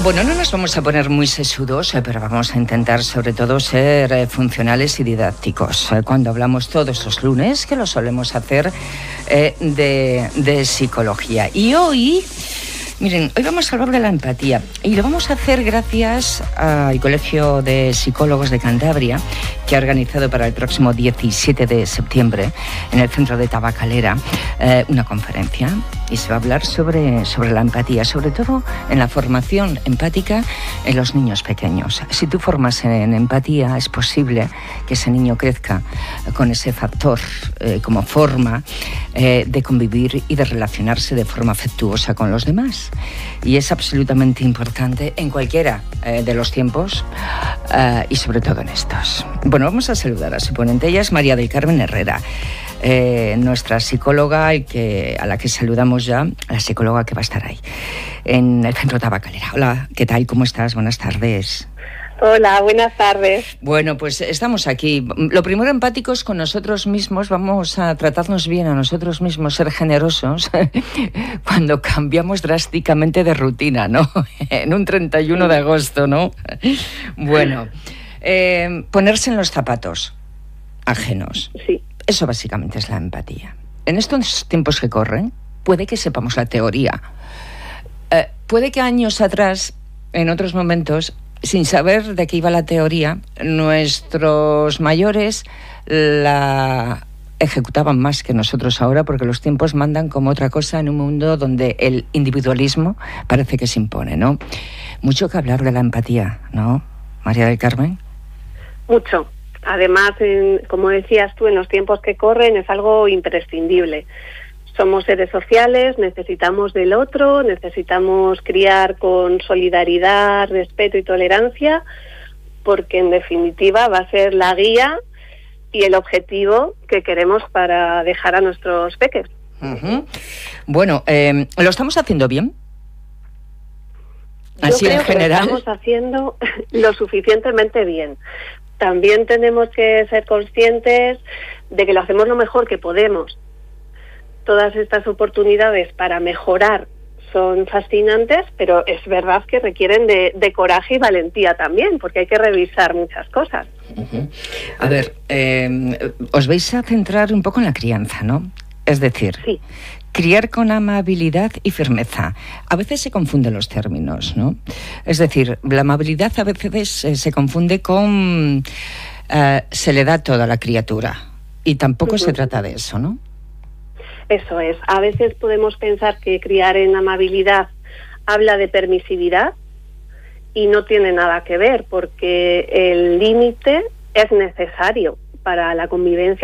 Bueno, no nos vamos a poner muy sesudos, pero vamos a intentar sobre todo ser funcionales y didácticos. Cuando hablamos todos los lunes, que lo solemos hacer de psicología. Y hoy, miren, hoy vamos a hablar de la empatía. Y lo vamos a hacer gracias al Colegio de Psicólogos de Cantabria, que ha organizado para el próximo 17 de septiembre en el centro de Tabacalera una conferencia. Y se va a hablar sobre la empatía, sobre todo en la formación empática en los niños pequeños. Si tú formas en empatía, es posible que ese niño crezca con ese factor como forma de convivir y de relacionarse de forma afectuosa con los demás. Y es absolutamente importante en cualquiera de los tiempos y sobre todo en estos. Bueno, vamos a saludar a su ponente. Ella es María del Carmen Herrera. Nuestra psicóloga, a la que saludamos ya, la psicóloga que va a estar ahí, en el centro Tabacalera. Hola, ¿qué tal? ¿Cómo estás? Buenas tardes. Hola, buenas tardes. Bueno, pues estamos aquí. Lo primero, empáticos con nosotros mismos. Vamos a tratarnos bien a nosotros mismos, ser generosos cuando cambiamos drásticamente de rutina, ¿no? En un 31 de agosto, ¿no? Bueno, ponerse en los zapatos ajenos. Sí. Eso básicamente es la empatía. En estos tiempos que corren, puede que sepamos la teoría. Puede que años atrás, en otros momentos, sin saber de qué iba la teoría, nuestros mayores la ejecutaban más que nosotros ahora, porque los tiempos mandan como otra cosa en un mundo donde el individualismo parece que se impone, ¿no? Mucho que hablar de la empatía, ¿no, María del Carmen? Mucho. Además, como decías tú, en los tiempos que corren es algo imprescindible. Somos seres sociales, necesitamos del otro, necesitamos criar con solidaridad, respeto y tolerancia, porque en definitiva va a ser la guía y el objetivo que queremos para dejar a nuestros peques. Uh-huh. Bueno, ¿lo estamos haciendo bien? Así Yo creo en general. que lo estamos haciendo lo suficientemente bien. También tenemos que ser conscientes de que lo hacemos lo mejor que podemos. Todas estas oportunidades para mejorar son fascinantes, pero es verdad que requieren de coraje y valentía también, porque hay que revisar muchas cosas. Uh-huh. A ver, os vais a centrar un poco en la crianza, ¿no? Es decir, sí. Criar con amabilidad y firmeza. A veces se confunden los términos, ¿no? Es decir, la amabilidad a veces se confunde con se le da todo a la criatura. Y tampoco Uh-huh. se trata de eso, ¿no? Eso es. A veces podemos pensar que criar en amabilidad habla de permisividad y no tiene nada que ver, porque el límite es necesario para la convivencia